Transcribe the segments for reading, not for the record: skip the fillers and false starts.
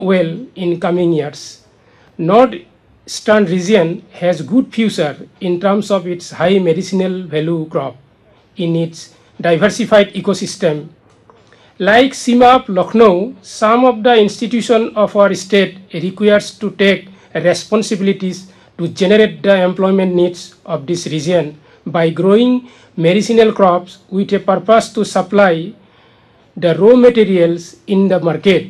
well in coming years. Northeastern region has good future in terms of its high medicinal value crop in its diversified ecosystem. Like CIMAP Lucknow, some of the institutions of our state requires to take responsibilities to generate the employment needs of this region by growing medicinal crops with a purpose to supply the raw materials in the market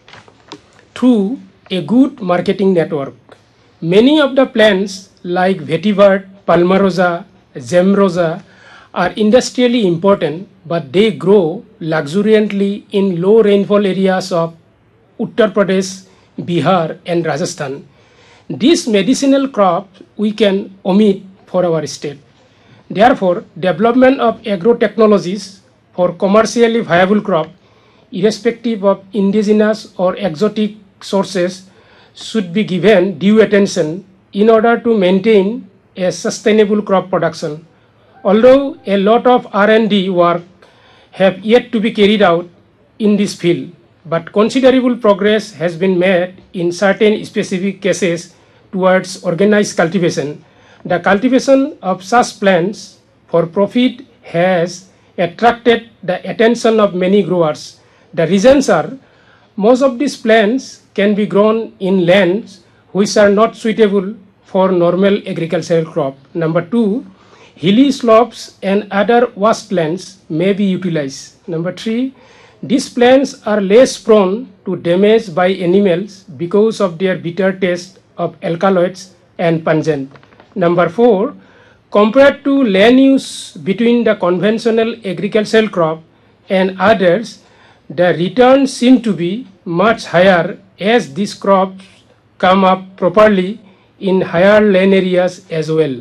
through a good marketing network. Many of the plants like vetiver, palmarosa, gemrosa are industrially important, but they grow luxuriantly in low rainfall areas of Uttar Pradesh, Bihar, and Rajasthan. These medicinal crops we can omit for our state. Therefore, development of agro-technologies for commercially viable crop, irrespective of indigenous or exotic sources, should be given due attention in order to maintain a sustainable crop production. Although a lot of R&D work have yet to be carried out in this field, but considerable progress has been made in certain specific cases towards organized cultivation. The cultivation of such plants for profit has attracted the attention of many growers. The reasons are, most of these plants can be grown in lands which are not suitable for normal agricultural crop. Number two, hilly slopes and other wastelands may be utilized. Number three, these plants are less prone to damage by animals because of their bitter taste of alkaloids and pungent. Number four, compared to land use between the conventional agricultural crop and others, the returns seem to be much higher as these crops come up properly in higher land areas as well.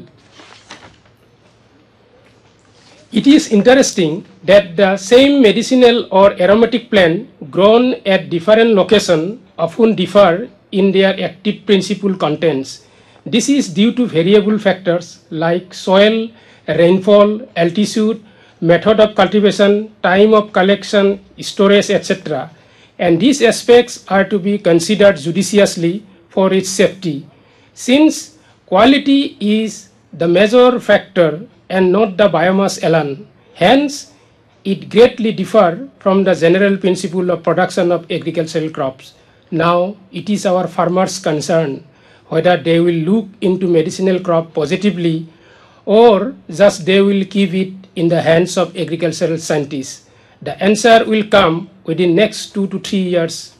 It is interesting that the same medicinal or aromatic plant grown at different locations often differ in their active principal contents. This is due to variable factors like soil, rainfall, altitude, method of cultivation, time of collection, storage, etc. And these aspects are to be considered judiciously for its safety. Since quality is the major factor and not the biomass alone, hence it greatly differs from the general principle of production of agricultural crops. Now it is our farmers' concern whether they will look into medicinal crop positively or just they will keep it in the hands of agricultural scientists. The answer will come within next 2 to 3 years.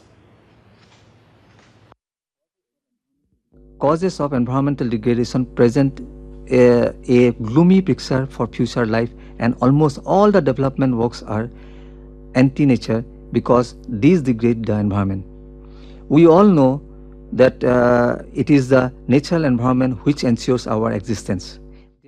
Causes of environmental degradation present a gloomy picture for future life, and almost all the development works are anti-nature because these degrade the environment. We all know that it is the natural environment which ensures our existence.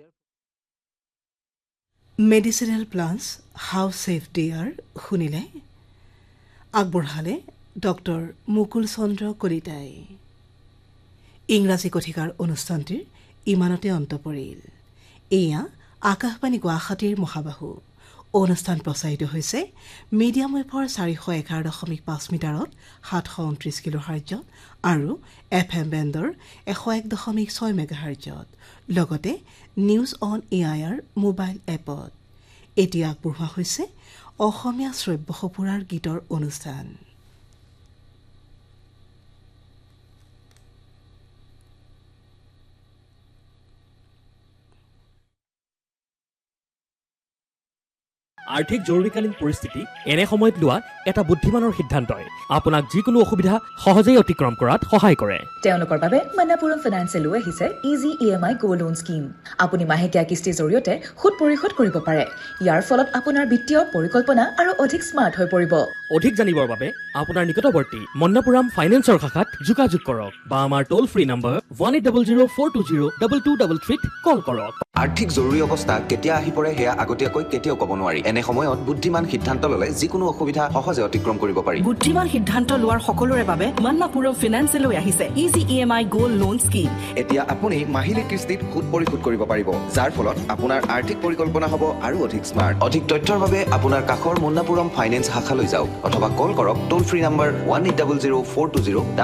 Medicinal plants, how safe they are, Hunile. Akborhale, Dr. Mukul Chandra Kolitai. Ingraji Kothikar Onustantir, Imanote Ontoporil. Eya, Akahbani Guahatir Mohabahu. অনুষ্ঠান প্ৰচাৰিত হৈছে medium ৱেভৰ 411.5 মিটাৰত 729 কিলোহাৰ্টজত আৰু FM বেণ্ডৰ 101.6 মেগাহাৰ্টজত লগতে news on AIR mobile এপত এতিয়া আগবঢ়োৱা হৈছে অসমীয়া শ্ৰব্য সপুৰাৰ গীতৰ অনুষ্ঠান। আৰ্থিক জৰুৰীকালীন পৰিস্থিতি এনে সময়ত লোৱা এটা বুদ্ধিমানৰ সিদ্ধান্তই আপোনাক যিকোনো অসুবিধা সহজেই অতিক্ৰম কৰাত সহায় কৰে। তেওঁলোকৰ বাবে মন্নাপুৰম ফাইনেন্সে লৈ আহিছে ইজি ইএমআই গো লোন স্কিম। আপুনি মাহেকীয়া কিস্তিৰ জৰিয়তে সুদ পৰিশোধ কৰিব পাৰে। ইয়াৰ ফলত আপোনাৰ বিত্তীয় পৰিকল্পনা আৰু অধিক স্মাৰ্ট হৈ পৰিব। অধিক জানিবৰ বাবে আপোনাৰ নিকটৱৰ্তী মন্নাপুৰম ফাইনেন্সৰ শাখাত যোগাযোগ কৰক বা আমাৰ টোল ফ্ৰী নম্বৰ 1800-420-2233 কল কৰক। আৰ্থিক জৰুৰী অৱস্থা কেতিয়া আহি পৰে হেয়া আগতীয়াকৈ কেতিয়াও ক'ব নোৱাৰি। এনে সময়ত বুদ্ধিমান সিদ্ধান্ত ললে যিকোনো অসুবিধা সহজে অতিক্ৰম কৰিব পাৰি। বুদ্ধিমান সিদ্ধান্ত লোৱাৰ সকলোৰে বাবে মন্নাপুৰম ফাইনেন্সে লৈ আহিছে easy EMI gold loan scheme. এতিয়া আপুনি মাহিলী কিস্তিত সুদ পৰিশোধ কৰিব পাৰিব, যাৰ ফলত আপোনাৰ আৰ্থিক পৰিকল্পনা হ'ব আৰু অধিক স্মাৰ্ট। অধিক তথ্যৰ বাবে আপোনাৰ কাষৰ মন্নাপুৰম ফাইনেন্স শাখালৈ যাওক অথবা কল কৰক টোল ফ্ৰী নম্বৰ 1800-420